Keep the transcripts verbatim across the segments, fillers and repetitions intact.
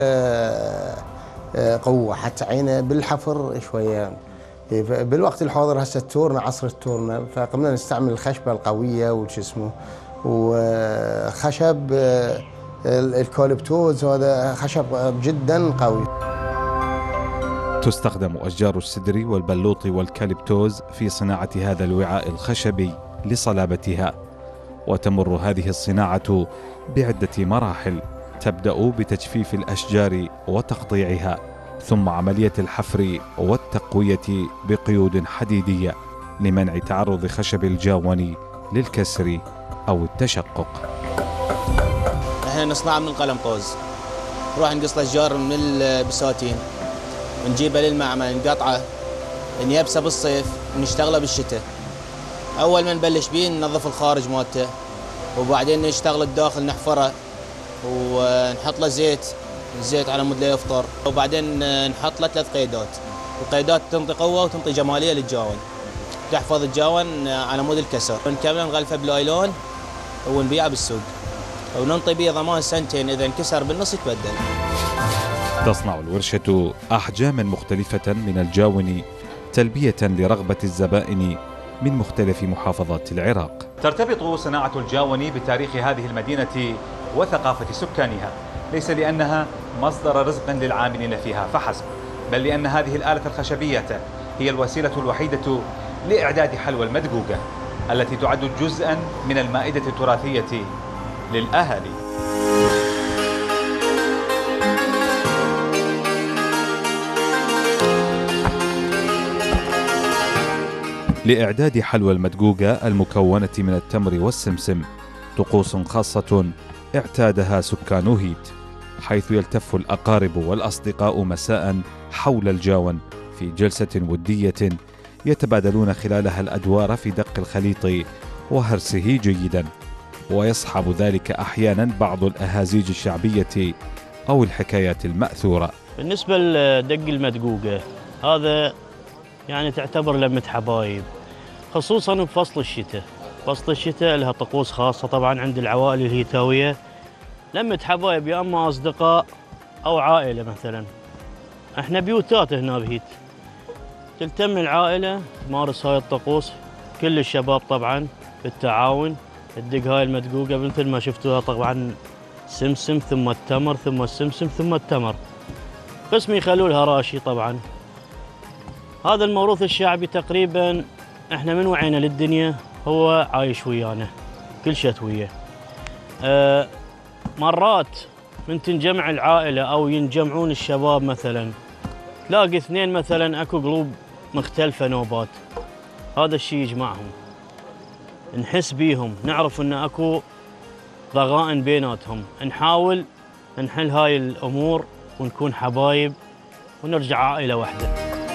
قوة حتى عينه بالحفر شوية. بالوقت الحاضر هسه التورنة عصر التورنة، فقمنا نستعمل الخشبة القوية وش اسمه وخشب الكوليبتوز، هذا خشب جدا قوي. تستخدم أشجار السدر والبلوط والكاليبتوز في صناعة هذا الوعاء الخشبي لصلابتها، وتمر هذه الصناعة بعدة مراحل، تبدأ بتجفيف الأشجار وتقطيعها، ثم عملية الحفر والتقوية بقيود حديدية لمنع تعرض خشب الجاون للكسر أو التشقق. احنا نصنع من القلم طوز، نروح نقص الأشجار من البساتين ونجيبها للمعمل نقطعه نيبسه بالصيف ونشتغله بالشتاء. أول ما نبلش بيه ننظف الخارج مالته، وبعدين نشتغل الداخل نحفره ونحط له زيت الزيت على مود لا يفطر، وبعدين نحط له ثلاث قيدات. القيدات تنطي قوه وتنطي جماليه للجاون، تحفظ الجاون على مود الكسر. نكمل نغلفه بلايلون ونبيعه بالسوق، وننطي به ضمان سنتين، اذا انكسر بالنص يتبدل. تصنع الورشة أحجاما مختلفة من الجاون تلبية لرغبة الزبائن من مختلف محافظات العراق. ترتبط صناعة الجاون بتاريخ هذه المدينة وثقافة سكانها، ليس لأنها مصدر رزق للعاملين فيها فحسب، بل لأن هذه الآلة الخشبية هي الوسيلة الوحيدة لإعداد حلوى المدقوقة التي تعد جزءا من المائدة التراثية للأهالي. لإعداد حلوى المدقوقة المكونة من التمر والسمسم طقوس خاصة اعتادها سكان هيت، حيث يلتف الأقارب والأصدقاء مساء حول الجاون في جلسة ودية يتبادلون خلالها الأدوار في دق الخليط وهرسه جيدا، ويصحب ذلك أحيانا بعض الأهازيج الشعبية أو الحكايات المأثورة. بالنسبة لدق المدقوقة هذا يعني تعتبر لمة حبايب، خصوصا بفصل الشتاء. فصل الشتاء لها طقوس خاصة طبعا عند العوائل الهيتاوية، لمة حبايب يا اما اصدقاء او عائلة. مثلا احنا بيوتات هنا بهيت، تلتم العائلة تمارس هاي الطقوس، كل الشباب طبعا بالتعاون تدق هاي المدقوقة مثل ما شفتوها طبعا، سمسم ثم التمر ثم السمسم ثم التمر، قسم يخلوا لها راشي. طبعا هذا الموروث الشعبي تقريبا احنا من وعينا للدنيا هو عايش ويانا كل شت وياه. أه مرات من تنجمع العائلة او ينجمعون الشباب، مثلا تلاقي اثنين مثلا اكو قلوب مختلفة نوبات، هذا الشيء يجمعهم، نحس بيهم، نعرف ان اكو ضغائن بيناتهم، نحاول نحل هاي الامور ونكون حبايب ونرجع عائلة واحدة.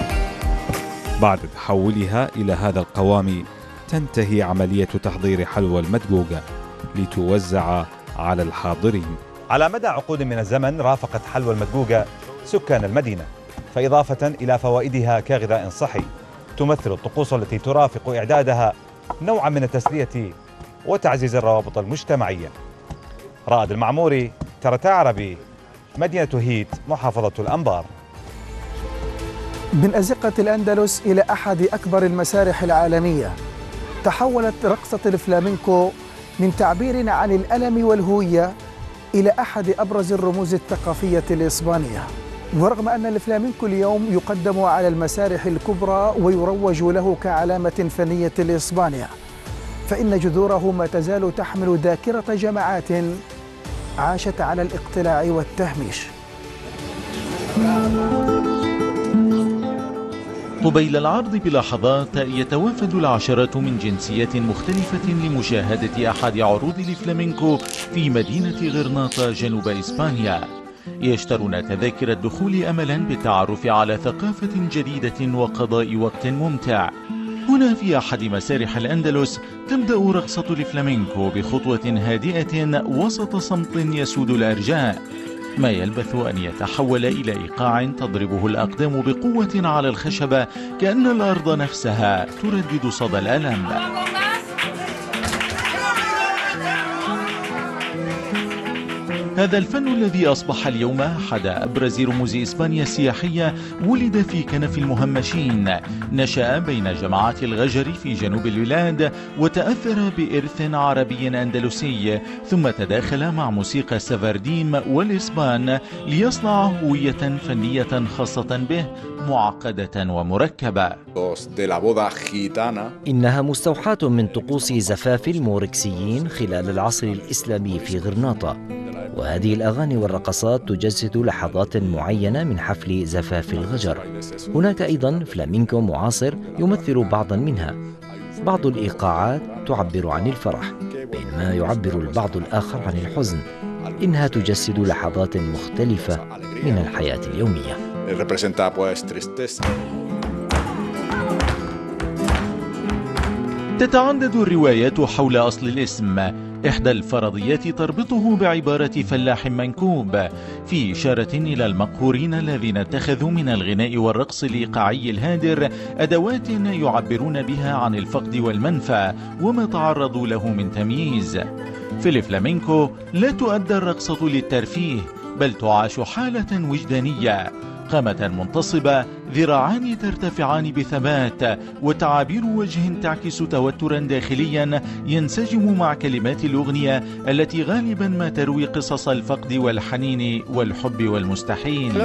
بعد تحولها إلى هذا القوام تنتهي عملية تحضير حلوى المدقوقة لتوزع على الحاضرين. على مدى عقود من الزمن رافقت حلوى المدقوقة سكان المدينة، فإضافة إلى فوائدها كغذاء صحي، تمثل الطقوس التي ترافق إعدادها نوعا من التسلية وتعزيز الروابط المجتمعية. رائد المعموري، ترتا عربي، مدينة هيت، محافظة الأنبار. من أزقة الأندلس إلى أحد أكبر المسارح العالمية، تحولت رقصة الفلامينكو من تعبير عن الألم والهوية إلى أحد أبرز الرموز الثقافية الإسبانية. ورغم أن الفلامينكو اليوم يقدم على المسارح الكبرى ويروج له كعلامة فنية لإسبانيا، فإن جذوره ما تزال تحمل ذاكرة جماعات عاشت على الاقتلاع والتهميش. قبيل العرض بلحظات يتوافد العشرات من جنسيات مختلفة لمشاهدة أحد عروض الفلامينكو في مدينة غرناطة جنوب إسبانيا، يشترون تذاكر الدخول أملا بالتعرف على ثقافة جديدة وقضاء وقت ممتع. هنا في أحد مسارح الأندلس تبدأ رقصة الفلامينكو بخطوة هادئة وسط صمت يسود الأرجاء، ما يلبث أن يتحول إلى إيقاع تضربه الأقدام بقوة على الخشبة كأن الأرض نفسها تردد صدى الألم. هذا الفن الذي أصبح اليوم أحد أبرز رموز إسبانيا السياحية ولد في كنف المهمشين، نشأ بين جماعات الغجر في جنوب البلاد وتأثر بإرث عربي أندلسي، ثم تداخل مع موسيقى السفارديم والإسبان ليصنع هوية فنية خاصة به معقدة ومركبة. إنها مستوحاة من طقوس زفاف الموركسيين خلال العصر الإسلامي في غرناطة، وهذه الأغاني والرقصات تجسد لحظات معينة من حفل زفاف الغجر. هناك أيضا فلامينكو معاصر يمثل بعضا منها. بعض الإيقاعات تعبر عن الفرح، بينما يعبر البعض الآخر عن الحزن. إنها تجسد لحظات مختلفة من الحياة اليومية. تتعدد الروايات حول أصل الاسم. إحدى الفرضيات تربطه بعبارة فلاح منكوب، في إشارة إلى المقهورين الذين اتخذوا من الغناء والرقص الإيقاعي الهادر أدوات يعبرون بها عن الفقد والمنفى وما تعرضوا له من تمييز. في الفلامينكو لا تؤدى الرقصة للترفيه، بل تعاش حالة وجدانية. قامة منتصبة، ذراعان ترتفعان بثبات، وتعابير وجه تعكس توترا داخليا ينسجم مع كلمات الأغنية التي غالبا ما تروي قصص الفقد والحنين والحب والمستحيل.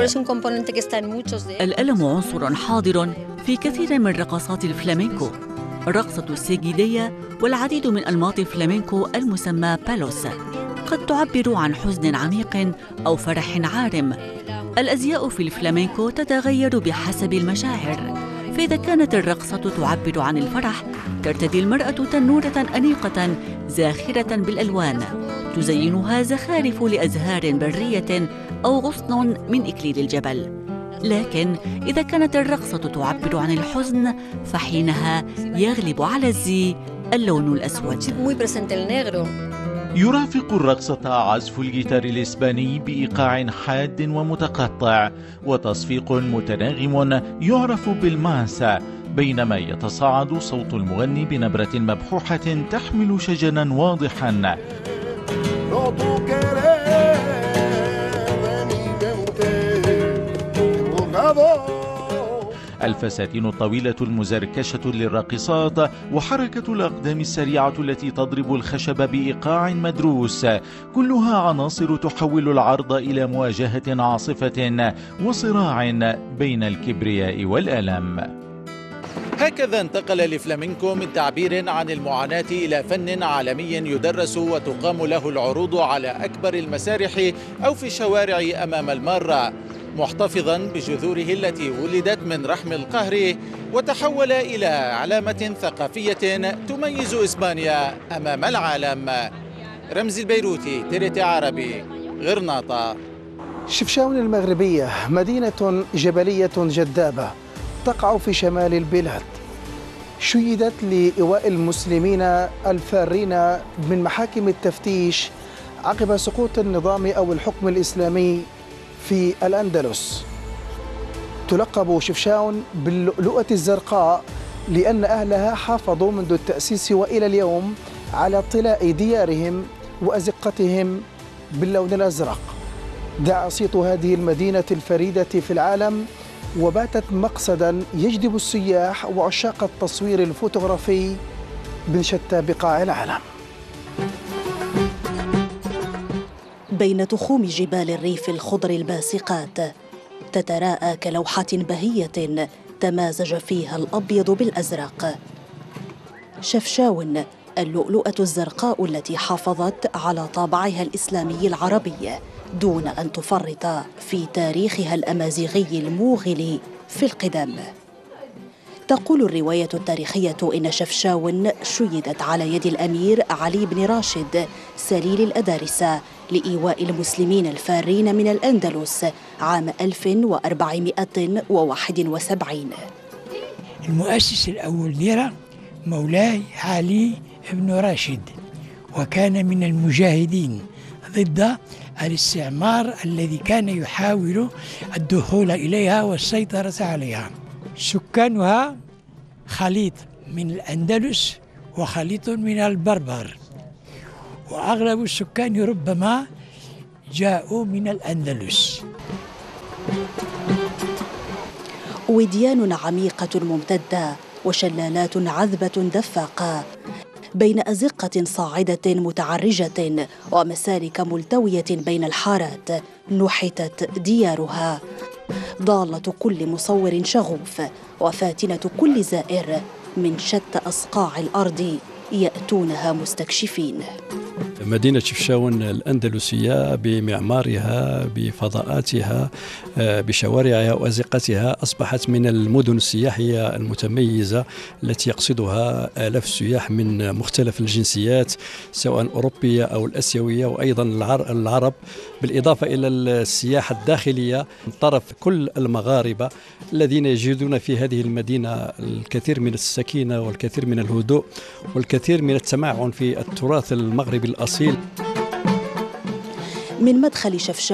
الألم عنصر حاضر في كثير من رقصات الفلامينكو. رقصة السيجيدية والعديد من أنماط الفلامينكو المسمى بالوس قد تعبر عن حزن عميق أو فرح عارم. الأزياء في الفلامينكو تتغير بحسب المشاعر، فإذا كانت الرقصة تعبر عن الفرح ترتدي المرأة تنورة أنيقة زاخرة بالألوان تزينها زخارف لأزهار برية أو غصن من إكليل الجبل. لكن إذا كانت الرقصة تعبر عن الحزن فحينها يغلب على الزي اللون الأسود. يرافق الرقصة عزف الجيتار الإسباني بإيقاع حاد ومتقطع وتصفيق متناغم يعرف بالماسا، بينما يتصاعد صوت المغني بنبرة مبحوحة تحمل شجنا واضحا. الفساتين الطويلة المزركشة للراقصات وحركة الأقدام السريعة التي تضرب الخشب بإيقاع مدروس، كلها عناصر تحول العرض إلى مواجهة عاصفة وصراع بين الكبرياء والألم. هكذا انتقل الفلامينكو من تعبير عن المعاناة إلى فن عالمي يدرس وتقام له العروض على أكبر المسارح أو في الشوارع أمام المارة، محتفظا بجذوره التي ولدت من رحم القهر وتحول إلى علامة ثقافية تميز إسبانيا أمام العالم. رمزي البيروتي، تيريتي عربي، غرناطة. شفشاون المغربية مدينة جبلية جذابة تقع في شمال البلاد، شيدت لإيواء المسلمين الفارين من محاكم التفتيش عقب سقوط النظام أو الحكم الإسلامي في الأندلس. تلقب شفشاون باللؤلؤة الزرقاء لأن أهلها حافظوا منذ التأسيس وإلى اليوم على طلاء ديارهم وأزقتهم باللون الأزرق. دعا صيت هذه المدينة الفريدة في العالم وباتت مقصدا يجذب السياح وعشاق التصوير الفوتوغرافي من شتى بقاع العالم. بين تخوم جبال الريف الخضر الباسقات تتراءى كلوحة بهية تمازج فيها الأبيض بالأزرق. شفشاون، اللؤلؤة الزرقاء التي حافظت على طابعها الإسلامي العربي دون أن تفرط في تاريخها الأمازيغي الموغل في القدم. تقول الرواية التاريخية إن شفشاون شيدت على يد الأمير علي بن راشد سليل الأدارسة لإيواء المسلمين الفارين من الأندلس عام ألف وأربعمائة وواحد وسبعين. المؤسس الأول لها مولاي علي بن راشد، وكان من المجاهدين ضد الاستعمار الذي كان يحاول الدخول إليها والسيطرة عليها. سكانها خليط من الأندلس وخليط من البربر، وأغلب السكان ربما جاءوا من الأندلس. وديان عميقة ممتدة وشلالات عذبة دفاقة بين أزقة صاعدة متعرجة ومسالك ملتوية بين الحارات نحتت ديارها، ضالة كل مصور شغوف وفاتنة كل زائر من شتى أصقاع الأرض يأتونها مستكشفين. مدينة شفشاون الأندلسية بمعمارها بفضاءاتها بشوارعها وأزقتها أصبحت من المدن السياحية المتميزة التي يقصدها آلاف السياح من مختلف الجنسيات سواء الأوروبية أو الأسيوية وأيضا العرب، بالإضافة إلى السياحة الداخلية من طرف كل المغاربة الذين يجدون في هذه المدينة الكثير من السكينة والكثير من الهدوء والكثير من التمعن في التراث المغربي الأصيل. من مدخل شفشاون